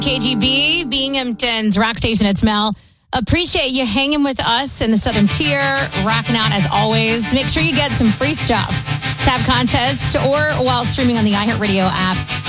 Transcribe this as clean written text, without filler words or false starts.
KGB, Binghamton's rock station. It's Mel. Appreciate you hanging with us in the Southern Tier, rocking out as always. Make sure you get some free stuff. Tab contest or while streaming on the iHeartRadio app.